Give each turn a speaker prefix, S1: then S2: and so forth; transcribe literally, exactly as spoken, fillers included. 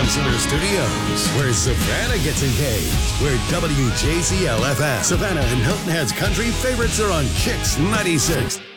S1: Center Studios, where Savannah gets engaged. Where W J Z L F M, Savannah and Hilton Head's country favorites are on Kicks ninety-six.